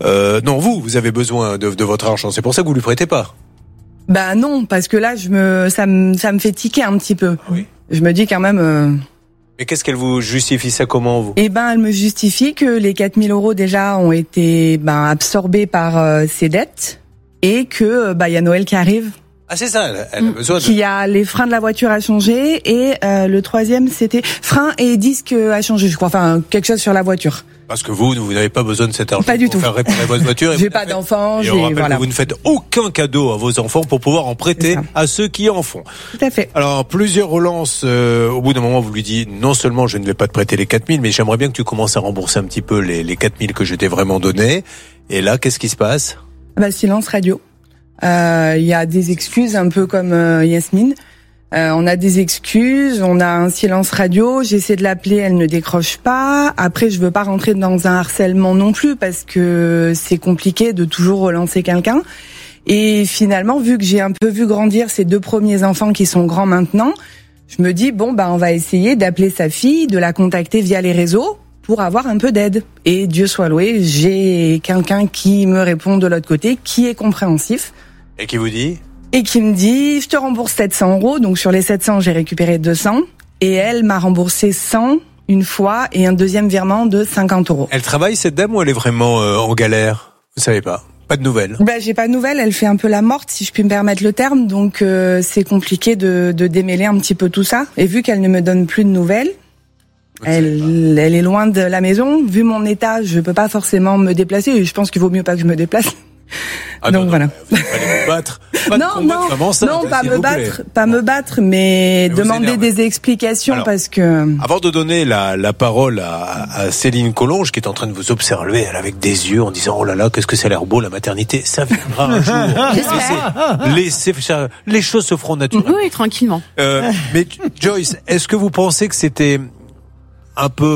Non, vous avez besoin de votre argent. C'est pour ça que vous lui prêtez pas. Bah non, parce que là, ça me fait tiquer un petit peu. Oui. Je me dis quand même... Mais qu'est-ce qu'elle vous justifie ça comment, vous ? Eh ben, elle me justifie que les 4 000 € déjà ont été absorbés par ses dettes et que y a Noël qui arrive. Ah, c'est ça, elle a besoin de... Qu'il y a les freins de la voiture à changer et le troisième, c'était frein et disque à changer, je crois. Enfin, quelque chose sur la voiture. Parce que vous n'avez pas besoin de cet argent pas du pour tout. faire réparer votre voiture. J'ai pas d'enfants. Et on rappelle que vous ne faites aucun cadeau à vos enfants pour pouvoir en prêter à ceux qui en font. Tout à fait. Alors, plusieurs relances. Au bout d'un moment, vous lui dites, non seulement je ne vais pas te prêter les 4 000, mais j'aimerais bien que tu commences à rembourser un petit peu les 4 000 que je t'ai vraiment donnés. Et là, qu'est-ce qui se passe ? Silence radio. Il y a des excuses, un peu comme Yasmine. On a des excuses, on a un silence radio, j'essaie de l'appeler, elle ne décroche pas. Après, je veux pas rentrer dans un harcèlement non plus parce que c'est compliqué de toujours relancer quelqu'un. Et finalement, vu que j'ai un peu vu grandir ces 2 premiers enfants qui sont grands maintenant, je me dis on va essayer d'appeler sa fille, de la contacter via les réseaux pour avoir un peu d'aide. Et Dieu soit loué, j'ai quelqu'un qui me répond de l'autre côté, qui est compréhensif. Et qui vous dit ? Et qui me dit, je te rembourse 700 €. Donc sur les 700, j'ai récupéré 200. Et elle m'a remboursé 100 une fois et un deuxième virement de 50 €. Elle travaille, cette dame, ou elle est vraiment en galère ? Vous savez pas ? Pas de nouvelles ? J'ai pas de nouvelles. Elle fait un peu la morte, si je puis me permettre le terme. Donc c'est compliqué de démêler un petit peu tout ça. Et vu qu'elle ne me donne plus de nouvelles, elle est loin de la maison. Vu mon état, je peux pas forcément me déplacer. Et je pense qu'il vaut mieux pas que je me déplace. Donc voilà. Vous allez vous battre. Pas me battre, mais demander des explications. Alors, parce que... Avant de donner la parole à Céline Collonges, qui est en train de vous observer, elle avec des yeux, en disant, oh là là, qu'est-ce que ça a l'air beau, la maternité, ça viendra un jour. Les choses se feront naturellement. Oui, tranquillement. Mais Joyce, est-ce que vous pensez que c'était un peu...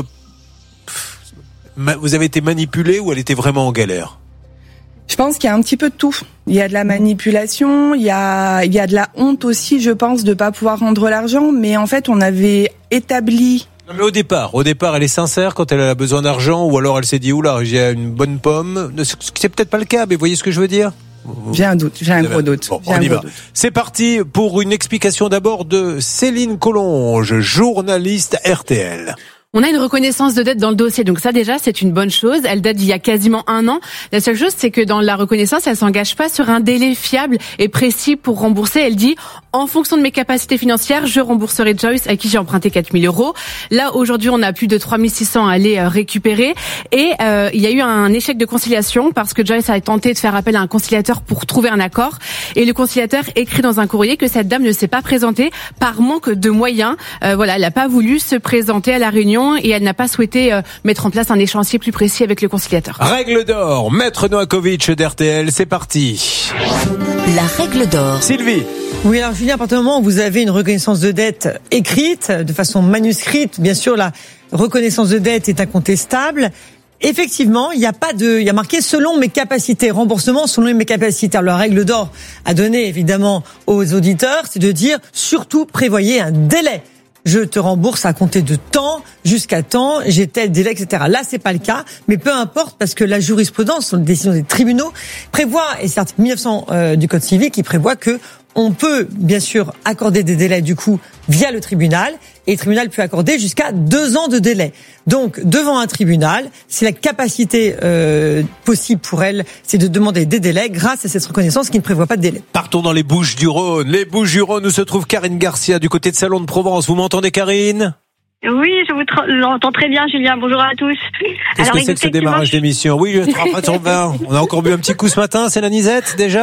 Vous avez été manipulée ou elle était vraiment en galère ? Je pense qu'il y a un petit peu de tout. Il y a de la manipulation, il y a de la honte aussi, je pense, de pas pouvoir rendre l'argent. Mais en fait, on avait établi... Non, mais au départ, elle est sincère quand elle a besoin d'argent, ou alors elle s'est dit, oula, j'ai une bonne pomme. C'est peut-être pas le cas, mais vous voyez ce que je veux dire ? J'ai un doute, j'ai un gros doute. Bon, on y va. C'est parti pour une explication d'abord de Céline Collonges, journaliste RTL. On a une reconnaissance de dette dans le dossier, donc ça déjà c'est une bonne chose. Elle date d'il y a quasiment 1 an. La seule chose, c'est que dans la reconnaissance, elle s'engage pas sur un délai fiable et précis pour rembourser. Elle dit, en fonction de mes capacités financières, je rembourserai Joyce à qui j'ai emprunté 4 000 €. Là aujourd'hui, on a plus de 3 600 à aller récupérer et il y a eu un échec de conciliation parce que Joyce a tenté de faire appel à un conciliateur pour trouver un accord et le conciliateur écrit dans un courrier que cette dame ne s'est pas présentée par manque de moyens. Elle n'a pas voulu se présenter à la réunion et elle n'a pas souhaité mettre en place un échéancier plus précis avec le conciliateur. Règle d'or, Maître Novakovic d'RTL, c'est parti. La règle d'or. Sylvie. Oui, alors Julien, à partir du moment où vous avez une reconnaissance de dette écrite, de façon manuscrite, bien sûr, la reconnaissance de dette est incontestable. Effectivement, il y a marqué selon mes capacités, remboursement selon mes capacités. Alors, la règle d'or à donner évidemment aux auditeurs, c'est de dire surtout prévoyez un délai. Je te rembourse à compter de temps, jusqu'à temps, j'ai tel délai, etc. Là, c'est pas le cas, mais peu importe, parce que la jurisprudence, les décisions des tribunaux, prévoit, et c'est l'article 1900 du Code civil qui prévoit que on peut, bien sûr, accorder des délais, du coup, via le tribunal, et le tribunal peut accorder jusqu'à 2 ans de délai. Donc, devant un tribunal, c'est la capacité possible pour elle, c'est de demander des délais grâce à cette reconnaissance qui ne prévoit pas de délai. Partons dans les Bouches-du-Rhône. Les Bouches-du-Rhône, où se trouve Karine Garcia, du côté de Salon de Provence. Vous m'entendez, Karine ? Oui, je vous entends très bien, Julien. Bonjour à tous. Qu'est-ce que c'est que ce démarrage d'émission ? Oui, je suis en sur 20. On a encore bu un petit coup ce matin, c'est la Nisette, déjà ?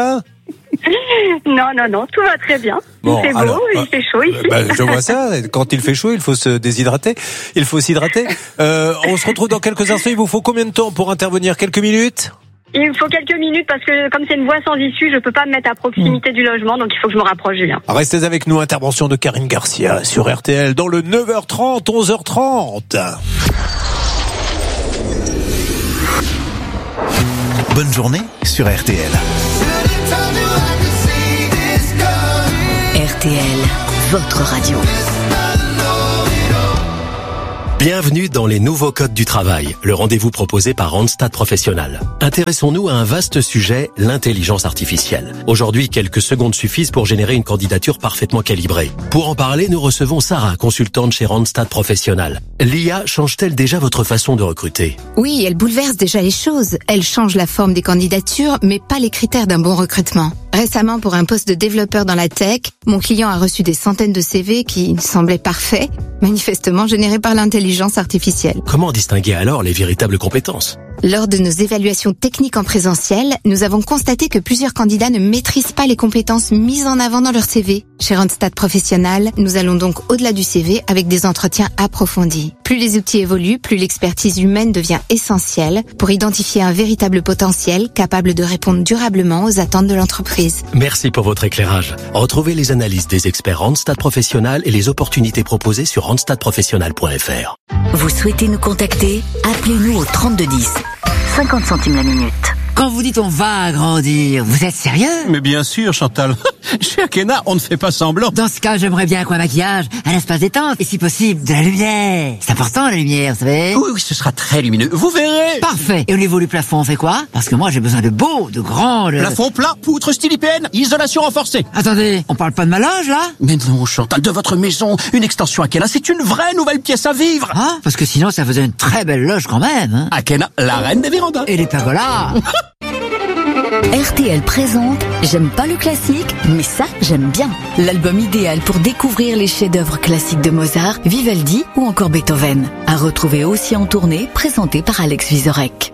Non, tout va très bien. Bon, il fait beau, alors, il fait chaud ici. Je vois ça. Quand il fait chaud, il faut se déshydrater. Il faut s'hydrater. On se retrouve dans quelques instants. Il vous faut combien de temps pour intervenir ? Quelques minutes ? Il me faut quelques minutes parce que comme c'est une voie sans issue, je peux pas me mettre à proximité du logement, donc il faut que je me rapproche, Julien. Restez avec nous, intervention de Karine Garcia sur RTL dans le 9h30, 11h30. Bonne journée sur RTL. RTL, votre radio. Bienvenue dans les nouveaux codes du travail, le rendez-vous proposé par Randstad Professionnel. Intéressons-nous à un vaste sujet, l'intelligence artificielle. Aujourd'hui, quelques secondes suffisent pour générer une candidature parfaitement calibrée. Pour en parler, nous recevons Sarah, consultante chez Randstad Professionnel. L'IA change-t-elle déjà votre façon de recruter ? Oui, elle bouleverse déjà les choses. Elle change la forme des candidatures, mais pas les critères d'un bon recrutement. Récemment, pour un poste de développeur dans la tech, mon client a reçu des centaines de CV qui semblaient parfaits, manifestement générés par l'intelligence artificielle. Comment distinguer alors les véritables compétences ? Lors de nos évaluations techniques en présentiel, nous avons constaté que plusieurs candidats ne maîtrisent pas les compétences mises en avant dans leur CV. Chez Randstad Professionnel, nous allons donc au-delà du CV avec des entretiens approfondis. Plus les outils évoluent, plus l'expertise humaine devient essentielle pour identifier un véritable potentiel capable de répondre durablement aux attentes de l'entreprise. Merci pour votre éclairage. Retrouvez les analyses des experts Randstad Professionnel et les opportunités proposées sur randstadprofessionnel.fr. Vous souhaitez nous contacter ? Appelez-nous au 3210. 50 centimes la minute. Quand vous dites on va agrandir, vous êtes sérieux ? Mais bien sûr, Chantal. Chez Akena, on ne fait pas semblant. Dans ce cas, j'aimerais bien un maquillage, un espace détente, et si possible, de la lumière. C'est important, la lumière, vous savez ? Oui, ce sera très lumineux. Vous verrez. Parfait. Et au niveau du plafond, on fait quoi ? Parce que moi, j'ai besoin de beau, de grand... Plafond plat, poutre style IPN, isolation renforcée. Attendez, on parle pas de ma loge, là ? Mais non, Chantal, de votre maison, une extension Akena, c'est une vraie nouvelle pièce à vivre. Ah, parce que sinon, ça faisait une très belle loge quand même. Hein. Akena, la reine des vérandas. Et les pergolas. RTL présente J'aime pas le classique, mais ça, j'aime bien. L'album idéal pour découvrir les chefs-d'œuvre classiques de Mozart, Vivaldi ou encore Beethoven. À retrouver aussi en tournée, présenté par Alex Vizorek.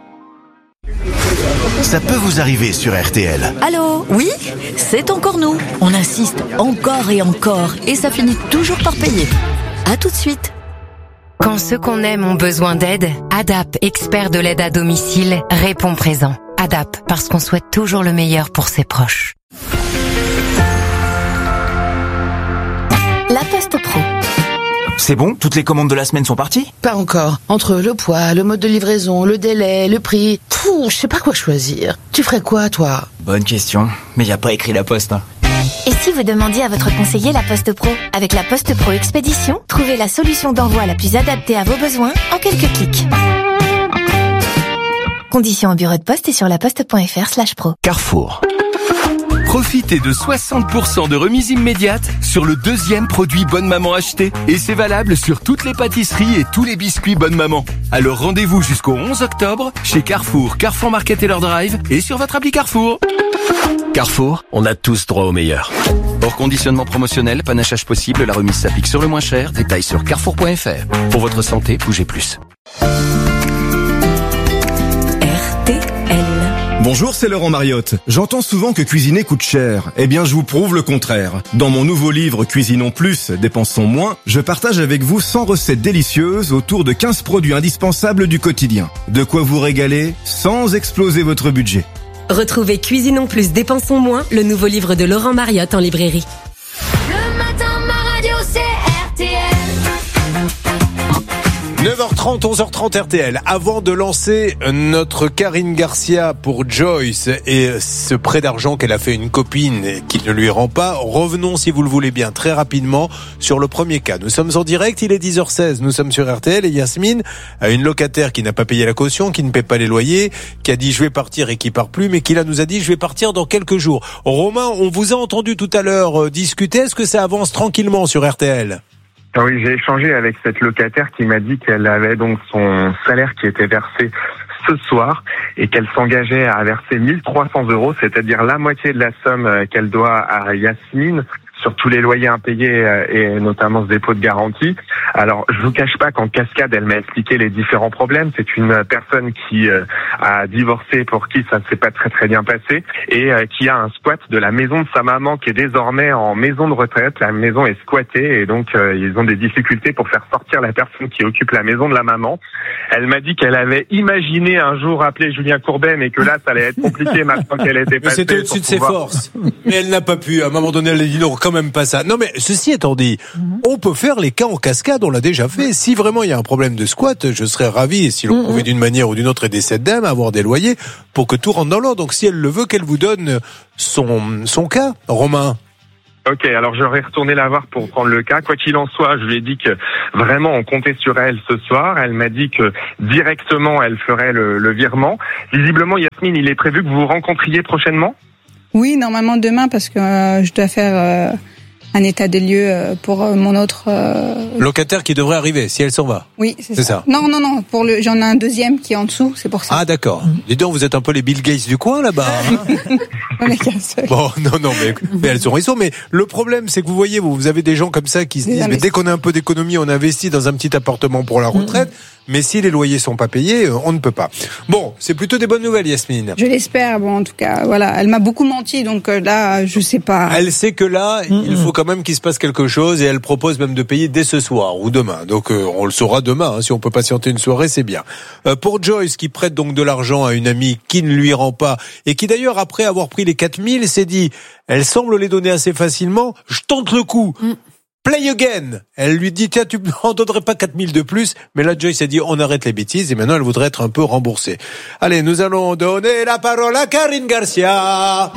Ça peut vous arriver sur RTL. Allô ? Oui ? C'est encore nous. On insiste encore et encore, et ça finit toujours par payer. À tout de suite. Quand ceux qu'on aime ont besoin d'aide, ADAP, expert de l'aide à domicile, répond présent. ADAP, parce qu'on souhaite toujours le meilleur pour ses proches. La Poste Pro. C'est bon ? Toutes les commandes de la semaine sont parties ? Pas encore. Entre le poids, le mode de livraison, le délai, le prix... je sais pas quoi choisir. Tu ferais quoi, toi ? Bonne question. Mais y a pas écrit la Poste, hein. Et si vous demandiez à votre conseiller la Poste Pro ? Avec la Poste Pro Expédition, trouvez la solution d'envoi la plus adaptée à vos besoins en quelques clics. Conditions au bureau de poste et sur laposte.fr/pro. Carrefour. Profitez de 60% de remise immédiate sur le deuxième produit Bonne Maman acheté. Et c'est valable sur toutes les pâtisseries et tous les biscuits Bonne Maman. Alors rendez-vous jusqu'au 11 octobre chez Carrefour, Carrefour Market et leur Drive et sur votre appli Carrefour. Carrefour, on a tous droit au meilleur. Hors conditionnement promotionnel, panachage possible, la remise s'applique sur le moins cher. Détails sur carrefour.fr. Pour votre santé, bougez plus. Bonjour, c'est Laurent Mariotte. J'entends souvent que cuisiner coûte cher. Eh bien, je vous prouve le contraire. Dans mon nouveau livre Cuisinons plus, dépensons moins, je partage avec vous 100 recettes délicieuses autour de 15 produits indispensables du quotidien. De quoi vous régaler sans exploser votre budget. Retrouvez Cuisinons plus, dépensons moins, le nouveau livre de Laurent Mariotte en librairie. Le matin, ma radio, c'est RTL. 9h30, 11h30 RTL. Avant de lancer notre Karine Garcia pour Joyce et ce prêt d'argent qu'elle a fait une copine qui ne lui rend pas, revenons si vous le voulez bien très rapidement sur le premier cas. Nous sommes en direct, il est 10h16, nous sommes sur RTL et Yasmine a une locataire qui n'a pas payé la caution, qui ne paie pas les loyers, qui a dit je vais partir et qui part plus, mais qui là nous a dit je vais partir dans quelques jours. Romain, on vous a entendu tout à l'heure discuter, est-ce que ça avance tranquillement sur RTL ? Ah oui, j'ai échangé avec cette locataire qui m'a dit qu'elle avait donc son salaire qui était versé ce soir et qu'elle s'engageait à verser 1 300 €, c'est-à-dire la moitié de la somme qu'elle doit à Yasmine sur tous les loyers impayés et notamment ce dépôt de garantie. Alors, je vous cache pas qu'en cascade, elle m'a expliqué les différents problèmes. C'est une personne qui a divorcé, pour qui ça ne s'est pas très très bien passé, et qui a un squat de la maison de sa maman qui est désormais en maison de retraite. La maison est squattée et donc ils ont des difficultés pour faire sortir la personne qui occupe la maison de la maman. Elle m'a dit qu'elle avait imaginé un jour appeler Julien Courbet, mais que là, ça allait être compliqué maintenant qu'elle était passée. Mais c'était au-dessus de ses forces. Mais elle n'a pas pu. À un moment donné, elle a dit non, quand même pas ça. Non, mais ceci étant dit, on peut faire les cas en cascade, on l'a déjà fait. Si vraiment il y a un problème de squat, je serais ravi, si l'on pouvait d'une manière ou d'une autre aider cette dame à avoir des loyers pour que tout rentre dans l'ordre. Donc si elle le veut, qu'elle vous donne son cas, Romain. Ok, alors j'aurais retourné la voir pour prendre le cas. Quoi qu'il en soit, je lui ai dit que vraiment on comptait sur elle ce soir. Elle m'a dit que directement elle ferait le virement. Visiblement, Yasmine, il est prévu que vous vous rencontriez prochainement ? Oui, normalement demain parce que je dois faire un état des lieux pour mon autre locataire qui devrait arriver si elle s'en va. Oui, c'est ça. Non, j'en ai un deuxième qui est en dessous, c'est pour ça. Ah d'accord. Dis donc, vous êtes un peu les Bill Gates du coin là-bas. Hein. On est qu'un seul. Bon, non, mais elles ont raison. Mais le problème, c'est que vous voyez, vous avez des gens comme ça qui se disent, mais dès qu'on a un peu d'économie, on investit dans un petit appartement pour la retraite. Mais si les loyers sont pas payés, on ne peut pas. Bon, c'est plutôt des bonnes nouvelles, Yasmine. Je l'espère. Bon, en tout cas, voilà. Elle m'a beaucoup menti, donc là, je sais pas. Elle sait que là, il faut quand même qu'il se passe quelque chose, et elle propose même de payer dès ce soir ou demain. Donc, on le saura demain. Hein. Si on peut patienter une soirée, c'est bien. Pour Joyce, qui prête donc de l'argent à une amie qui ne lui rend pas, et qui d'ailleurs, après avoir pris les 4000, s'est dit, elle semble les donner assez facilement, je tente le coup. Play again. Elle lui dit, tiens, tu n'en donnerais pas 4000 de plus. Mais là, Joyce a dit, on arrête les bêtises. Et maintenant, elle voudrait être un peu remboursée. Allez, nous allons donner la parole à Karine Garcia.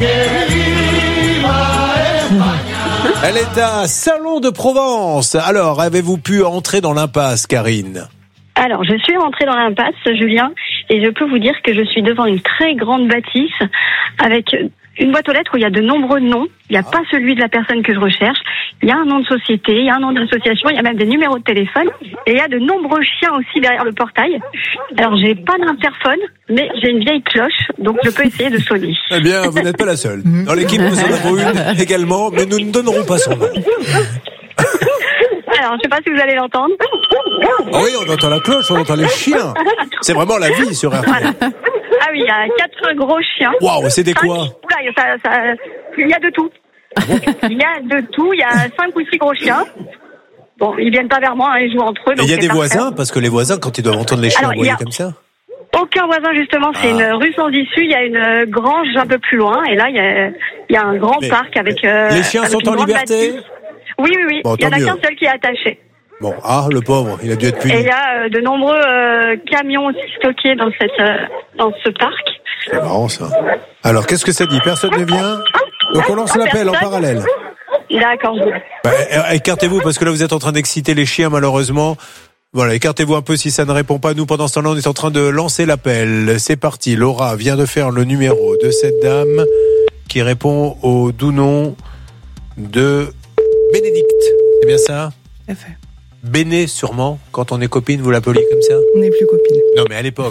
Elle est à Salon de Provence. Alors, avez-vous pu entrer dans l'impasse, Karine ? Alors, je suis rentrée dans l'impasse, Julien, et je peux vous dire que je suis devant une très grande bâtisse avec une boîte aux lettres où il y a de nombreux noms. Il n'y a pas celui de la personne que je recherche. Il y a un nom de société, il y a un nom d'association, il y a même des numéros de téléphone. Et il y a de nombreux chiens aussi derrière le portail. Alors, j'ai pas d'interphone, mais j'ai une vieille cloche, donc je peux essayer de sonner. Eh bien, vous n'êtes pas la seule. Dans l'équipe, nous en avons une également, mais nous ne donnerons pas son nom. Alors, je ne sais pas si vous allez l'entendre. Ah oui, on entend la cloche, on entend les chiens. C'est vraiment la vie sur RTL. Voilà. Ah oui, il y a 4 gros chiens. Waouh, c'est des quoi ? Oula, il y a de tout. Il y a de tout, il y a 5 ou 6 gros chiens. Bon, ils viennent pas vers moi, ils jouent entre eux. Et il y a des voisins, parce que les voisins, quand ils doivent entendre les chiens aboyer comme ça. Aucun voisin, justement, c'est une rue sans issue, il y a une grange un peu plus loin, et là, il y a un grand parc avec... les chiens sont en liberté ? Oui. Bon, il n'y en a qu'un seul qui est attaché. Bon, le pauvre, il a dû être puni. Et il y a de nombreux camions aussi stockés dans ce parc. C'est marrant, ça. Alors, qu'est-ce que ça dit ? Personne ne vient ? Donc, on lance l'appel en parallèle. D'accord. Écartez-vous, parce que là, vous êtes en train d'exciter les chiens, malheureusement. Voilà, écartez-vous un peu si ça ne répond pas. Nous, pendant ce temps-là, on est en train de lancer l'appel. C'est parti. Laura vient de faire le numéro de cette dame qui répond au doux nom de Bénédicte. C'est bien ça ? Tout à fait. Béné, sûrement, quand on est copine, vous l'appeliez comme ça ? On n'est plus copine. Non, mais à l'époque.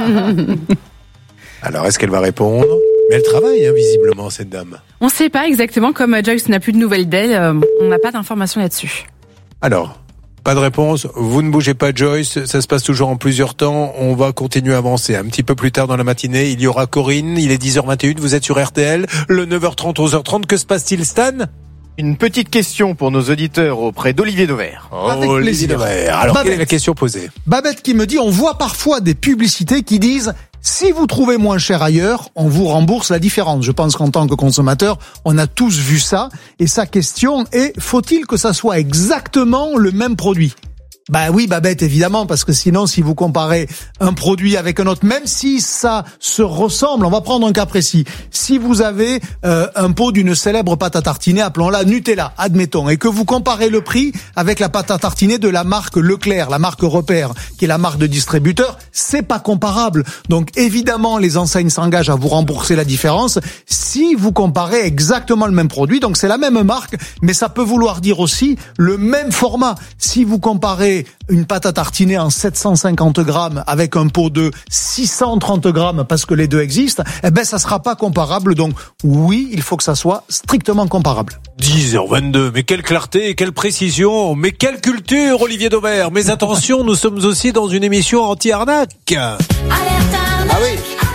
Alors, est-ce qu'elle va répondre ? Mais elle travaille, visiblement, cette dame. On ne sait pas exactement, comme Joyce n'a plus de nouvelles d'elle, on n'a pas d'informations là-dessus. Alors, pas de réponse, vous ne bougez pas, Joyce, ça se passe toujours en plusieurs temps, on va continuer à avancer. Un petit peu plus tard dans la matinée, il y aura Corinne, il est 10h21, vous êtes sur RTL, le 9h30, 11h30, que se passe-t-il, Stan ? Une petite question pour nos auditeurs auprès d'Olivier Dauvert. Olivier Dauvert. Alors, Babette. quelle est la question posée ? Babette qui me dit, on voit parfois des publicités qui disent, si vous trouvez moins cher ailleurs, on vous rembourse la différence. Je pense qu'en tant que consommateur, on a tous vu ça. Et sa question est, faut-il que ça soit exactement le même produit ? Bah oui, Babette, évidemment, parce que sinon, si vous comparez un produit avec un autre, même si ça se ressemble, on va prendre un cas précis. Si vous avez un pot d'une célèbre pâte à tartiner, appelons-la Nutella, admettons, et que vous comparez le prix avec la pâte à tartiner de la marque Leclerc, la marque Repère, qui est la marque de distributeur, c'est pas comparable. Donc évidemment, les enseignes s'engagent à vous rembourser la différence si vous comparez exactement le même produit. Donc c'est la même marque, mais ça peut vouloir dire aussi le même format. Si vous comparez une pâte à tartiner en 750 grammes avec un pot de 630 grammes parce que les deux existent, ça sera pas comparable. Donc oui, il faut que ça soit strictement comparable. 10h22, mais quelle clarté, quelle précision, mais quelle culture, Olivier Dauvert. Mais attention, nous sommes aussi dans une émission anti-arnaque. Ah oui.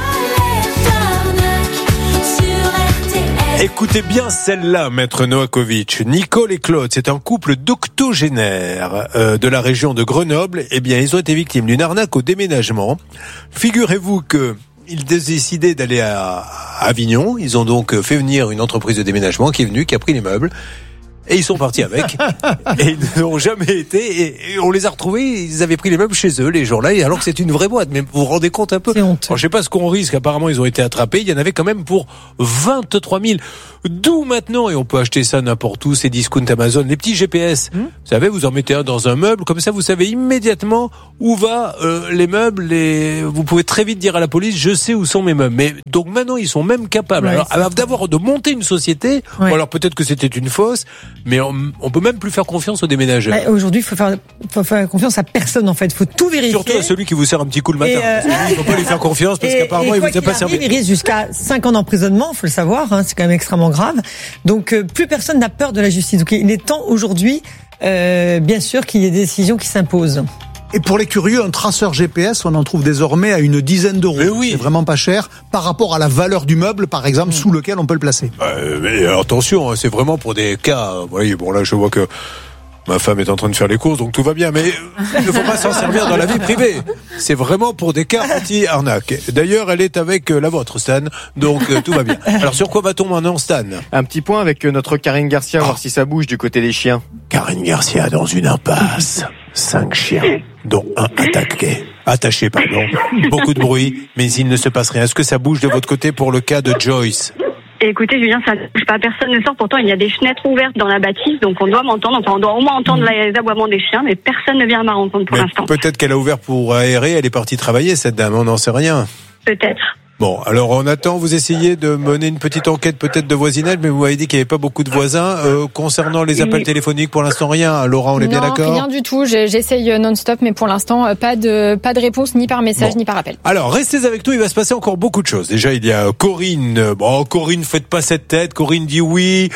Écoutez bien celle-là, Maître Novakovic. Nicole et Claude, c'est un couple d'octogénaires de la région de Grenoble. Eh bien, ils ont été victimes d'une arnaque au déménagement. Figurez-vous que ils décidaient d'aller à Avignon. Ils ont donc fait venir une entreprise de déménagement qui est venue, qui a pris les meubles. Et ils sont partis avec. Et ils n'ont jamais été. Et on les a retrouvés. Ils avaient pris les meubles chez eux, les gens-là. Alors que c'est une vraie boîte. Mais vous vous rendez compte un peu? Alors, je sais pas ce qu'on risque. Apparemment, ils ont été attrapés. Il y en avait quand même pour 23 000. D'où maintenant, et on peut acheter ça n'importe où, c'est discount Amazon, les petits GPS. Vous savez, vous en mettez un dans un meuble. Comme ça, vous savez immédiatement où va les meubles. Vous pouvez très vite dire à la police, je sais où sont mes meubles. Mais donc maintenant, ils sont même capables. Ouais, alors de monter une société. Ouais. Ou alors peut-être que c'était une fausse. Mais on peut même plus faire confiance aux déménageurs. Bah, aujourd'hui, faut faire confiance à personne, en fait. Faut tout vérifier. Surtout à celui qui vous sert un petit coup le matin. Il faut pas lui faire confiance parce qu'apparemment, il vous a pas servi. Il risque jusqu'à 5 ans d'emprisonnement, faut le savoir, hein, c'est quand même extrêmement grave. Donc, plus personne n'a peur de la justice. Donc, il est temps aujourd'hui, bien sûr, qu'il y ait des décisions qui s'imposent. Et pour les curieux, un traceur GPS, on en trouve désormais à une dizaine d'euros. Oui. C'est vraiment pas cher par rapport à la valeur du meuble, par exemple, sous lequel on peut le placer. Mais alors, attention, c'est vraiment pour des cas. Vous voyez, bon là, je vois que ma femme est en train de faire les courses, donc tout va bien. Mais il ne faut pas s'en servir dans la vie privée. C'est vraiment pour des cas anti-arnaque. D'ailleurs, elle est avec la vôtre, Stan. Donc tout va bien. Alors sur quoi va-t-on maintenant, Stan? Un petit point avec notre Karine Garcia, voir si ça bouge du côté des chiens. Karine Garcia dans une impasse. 5 chiens, dont un attaché. Beaucoup de bruit, mais il ne se passe rien. Est-ce que ça bouge de votre côté pour le cas de Joyce? Écoutez, Julien, ça ne bouge pas. Personne ne sort. Pourtant, il y a des fenêtres ouvertes dans la bâtisse, donc on doit m'entendre. Enfin, on doit au moins entendre les aboiements des chiens, mais personne ne vient à ma rencontre pour l'instant. Peut-être qu'elle a ouvert pour aérer. Elle est partie travailler, cette dame. On n'en sait rien. Peut-être. Bon, alors on attend, vous essayez de mener une petite enquête peut-être de voisinage, mais vous m'avez dit qu'il n'y avait pas beaucoup de voisins. Concernant les appels téléphoniques, pour l'instant rien. Laura, on est bien d'accord? Non, rien du tout. J'essaye non-stop, mais pour l'instant, pas de réponse ni par message ni par appel. Alors, restez avec nous, il va se passer encore beaucoup de choses. Déjà, il y a Corinne. Bon, Corinne, faites pas cette tête. Corinne dit oui.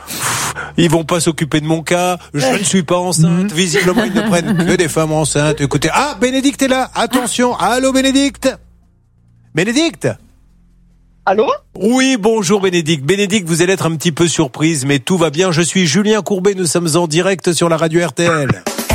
Ils vont pas s'occuper de mon cas. Je ne suis pas enceinte. Visiblement, ils ne prennent que des femmes enceintes. Écoutez, Bénédicte est là. Attention. Allô, Bénédicte? Bénédicte? Allô? Oui, bonjour Bénédicte. Bénédicte, vous allez être un petit peu surprise, mais tout va bien. Je suis Julien Courbet, nous sommes en direct sur la radio RTL.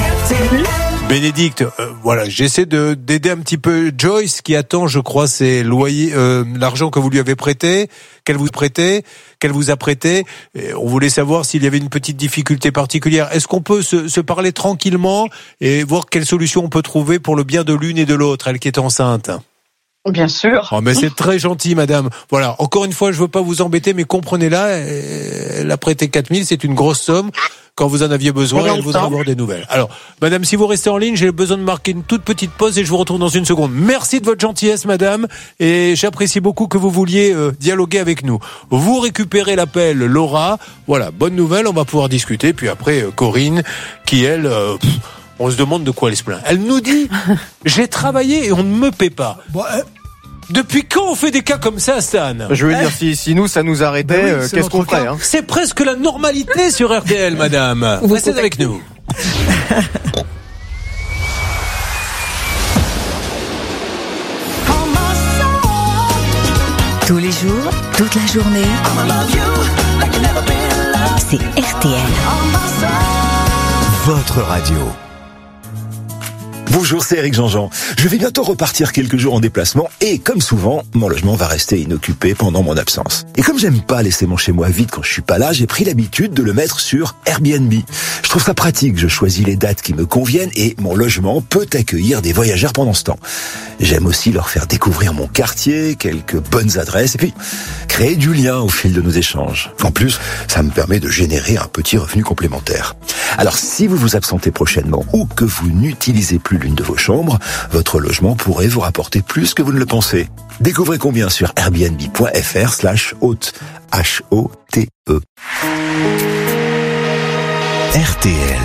Bénédicte, voilà, j'essaie d'aider un petit peu Joyce qui attend, je crois, ses loyers, l'argent que vous lui avez prêté, qu'elle vous a prêté. Et on voulait savoir s'il y avait une petite difficulté particulière. Est-ce qu'on peut se parler tranquillement et voir quelle solution on peut trouver pour le bien de l'une et de l'autre, elle qui est enceinte? Bien sûr. Oh, mais c'est très gentil, madame. Voilà. Encore une fois, je veux pas vous embêter, mais comprenez-la. Elle a prêté 4 000, c'est une grosse somme. Quand vous en aviez besoin, elle voudrait avoir des nouvelles. Alors, madame, si vous restez en ligne, j'ai besoin de marquer une toute petite pause et je vous retrouve dans une seconde. Merci de votre gentillesse, madame. Et j'apprécie beaucoup que vous vouliez dialoguer avec nous. Vous récupérez l'appel, Laura. Voilà. Bonne nouvelle. On va pouvoir discuter. Puis après, Corinne, qui elle, on se demande de quoi elle se plaint. Elle nous dit, j'ai travaillé et on ne me paie pas. Bon, depuis quand on fait des cas comme ça, Stan? Je veux dire, si nous, ça nous arrêtait, qu'est-ce qu'on ferait, hein? C'est presque la normalité sur RTL, madame. Restez avec nous. Tous les jours, toute la journée, c'est RTL. Votre radio. Bonjour, c'est Eric Jean-Jean. Je vais bientôt repartir quelques jours en déplacement et, comme souvent, mon logement va rester inoccupé pendant mon absence. Et comme j'aime pas laisser mon chez-moi vide quand je suis pas là, j'ai pris l'habitude de le mettre sur Airbnb. Je trouve ça pratique, je choisis les dates qui me conviennent et mon logement peut accueillir des voyageurs pendant ce temps. J'aime aussi leur faire découvrir mon quartier, quelques bonnes adresses et puis créer du lien au fil de nos échanges. En plus, ça me permet de générer un petit revenu complémentaire. Alors, si vous vous absentez prochainement ou que vous n'utilisez plus l'une de vos chambres, votre logement pourrait vous rapporter plus que vous ne le pensez. Découvrez combien sur airbnb.fr/hôte. H-O-T-E. RTL.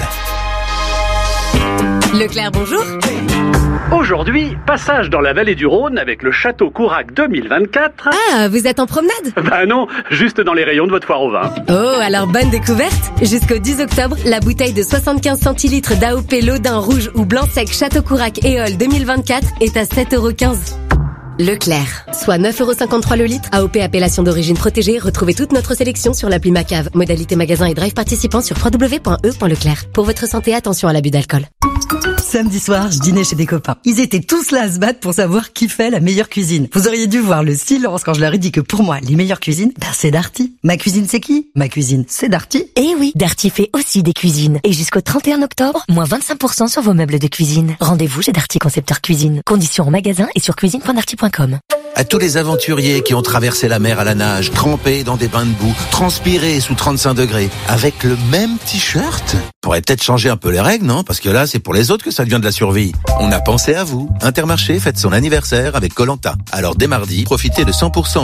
Leclerc, bonjour. Aujourd'hui, passage dans la vallée du Rhône avec le Château Courac 2024. Ah, vous êtes en promenade? Bah non, juste dans les rayons de votre foire au vin. Oh, alors bonne découverte. Jusqu'au 10 octobre, la bouteille de 75 centilitres d'AOP Lodin rouge ou blanc sec Château Courac Éole 2024 est à 7,15 €. Leclerc, soit 9,53 € le litre. AOP appellation d'origine protégée. Retrouvez toute notre sélection sur l'appli Macave. Modalité magasin et drive participant sur www.e.leclerc. Pour votre santé, attention à l'abus d'alcool. Samedi soir, je dînais chez des copains. Ils étaient tous là à se battre pour savoir qui fait la meilleure cuisine. Vous auriez dû voir le silence quand je leur ai dit que pour moi, les meilleures cuisines, c'est Darty. Ma cuisine, c'est qui? Ma cuisine, c'est Darty. Eh oui, Darty fait aussi des cuisines. Et jusqu'au 31 octobre, moins 25% sur vos meubles de cuisine. Rendez-vous chez Darty Concepteur Cuisine. Conditions en magasin et sur cuisine.darty.com. À tous les aventuriers qui ont traversé la mer à la nage, trempés dans des bains de boue, transpirés sous 35 degrés, avec le même t-shirt. Faudrait peut-être changer un peu les règles, non? Parce que là, c'est pour les autres que ça devient de la survie. On a pensé à vous. Intermarché fête son anniversaire avec Koh-Lanta. Alors dès mardi, profitez de 100%